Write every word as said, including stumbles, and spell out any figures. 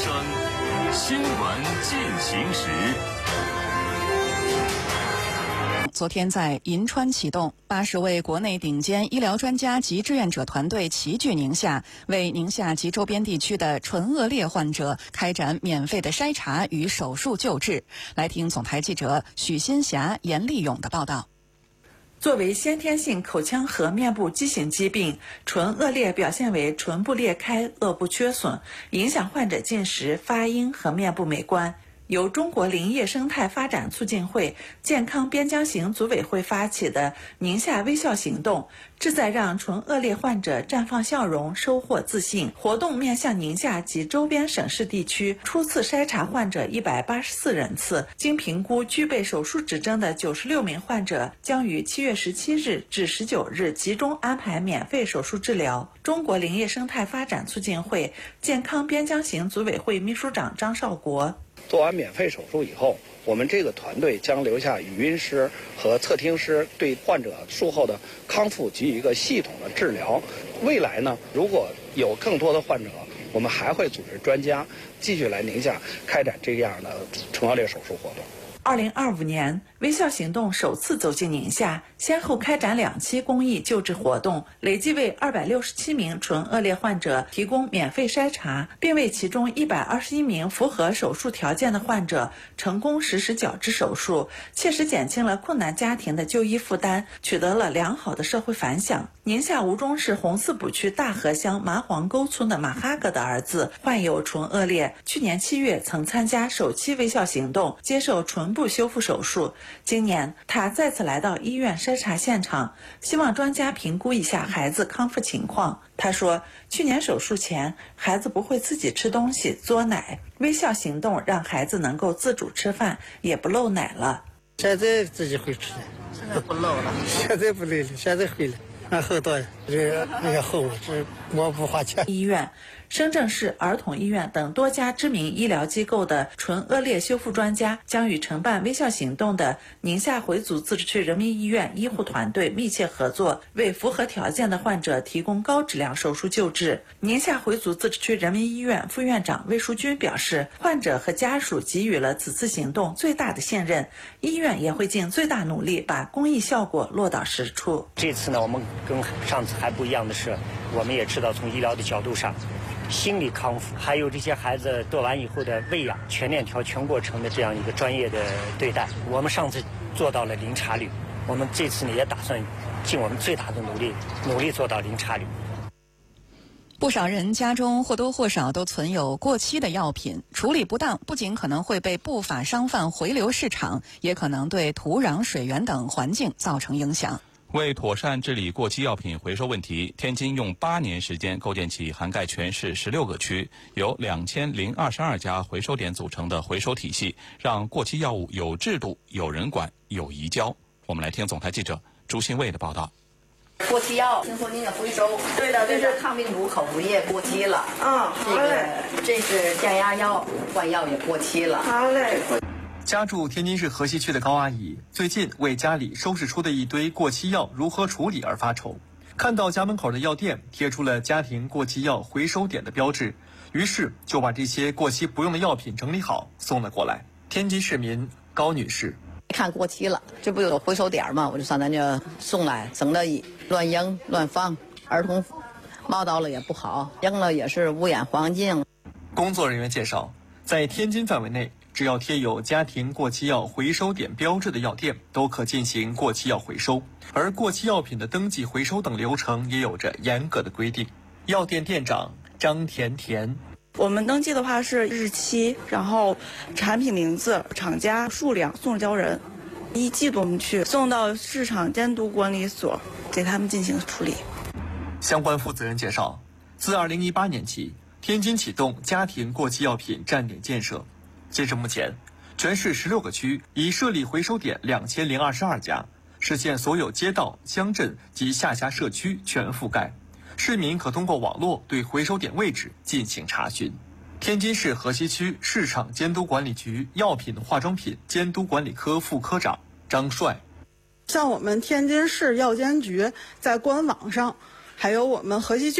声，新闻进行时。 昨天在银川启动，八十位国内顶尖医疗专家及志愿者团队齐聚宁夏，为宁夏及周边地区的唇腭裂患者开展免费的筛查与手术救治。来听总台记者许新霞、严立勇的报道。 作为先天性口腔和面部畸形疾病，唇腭裂表现为唇部裂开、颚部缺损，影响患者进食、发音和面部美观。由中国林业生态发展促进会健康边疆行组委会发起的宁夏微笑行动，旨在让唇腭裂患者绽放笑容，收获自信。活动面向宁夏及周边省市地区初次筛查患者一百八十四人次，经评估具备手术指征的九十六名患者将于七月十七日至十九日集中安排免费手术治疗。中国林业生态发展促进会健康边疆行组委会秘书长张少国： 做完免费手术以后，我们这个团队将留下语音师和测听师，对患者术后的康复给予一个系统的治疗。未来呢，如果有更多的患者，我们还会组织专家继续来宁夏开展这样的唇腭裂手术活动。 二零二五年，微笑行动首次走进宁夏，先后开展两期公益救治活动，累计为二百六十七名唇腭裂患者提供免费筛查，并为其中一百二十一名符合手术条件的患者成功实施矫治手术，切实减轻了困难家庭的就医负担，取得了良好的社会反响。宁夏吴忠市红四堡区大河乡麻黄沟村的马哈格的儿子患有唇腭裂，去年七月曾参加首期微笑行动，接受唇部修复手术。今年他再次来到医院筛查现场，希望专家评估一下孩子康复情况。他说，去年手术前孩子不会自己吃东西嘬奶，微笑行动让孩子能够自主吃饭，也不漏奶了。 现在自己会吃的， 现在不漏了， 现在不累了，现在会了。那后多这那个后是我不花钱。 医院、深圳市儿童医院等多家知名医疗机构的唇腭裂修复专家将与承办微笑行动的宁夏回族自治区人民医院医护团队密切合作，为符合条件的患者提供高质量手术救治。宁夏回族自治区人民医院副院长魏淑君表示，患者和家属给予了此次行动最大的信任，医院也会尽最大努力把公益效果落到实处。 这次呢，我们跟上次还不一样的是，我们也知道从医疗的角度上，心理康复，还有这些孩子做完以后的喂养，全链条全过程的这样一个专业的对待，我们上次做到了零差率，我们这次呢也打算尽我们最大的努力，努力做到零差率。 不少人家中或多或少都存有过期的药品，处理不当不仅可能会被不法商贩回流市场，也可能对土壤、水源等环境造成影响。 为妥善治理过期药品回收问题，天津用八年时间构建起涵盖全市十六个区、由两千零二十二家回收点组成的回收体系，让过期药物有制度、有人管、有移交。我们来听总台记者朱新卫的报道。 过期药，听说您也回收？ 对的， 这是抗病毒口服液过期了。 啊、嗯， 这个这是降压药，换药也过期了。 好嘞。 家住天津市河西区的高阿姨最近为家里收拾出的一堆过期药如何处理而发愁，看到家门口的药店贴出了家庭过期药回收点的标志，于是就把这些过期不用的药品整理好送了过来。天津市民高女士： 看过期了，这不有回收点吗？我就上咱这送来，省得乱扔乱放，儿童冒到了也不好，扔了也是污染环境。 工作人员介绍，在天津范围内，只要贴有家庭过期药回收点标志的药店都可进行过期药回收，而过期药品的登记回收等流程也有着严格的规定。药店店长张甜甜： 我们登记的话是日期，然后产品名字、厂家、数量、送交人，一季度我们去送到市场监督管理所，给他们进行处理。 相关负责人介绍，自二零一八年起，天津启动家庭过期药品站点建设。截至目前，全市十六个区已设立回收点两千零二十二家，实现所有街道、乡镇及下辖社区全覆盖。市民可通过网络对回收点位置进行查询。天津市河西区市场监督管理局药品化妆品监督管理科副科长张帅： 像我们天津市药监局在官网上，还有我们河西区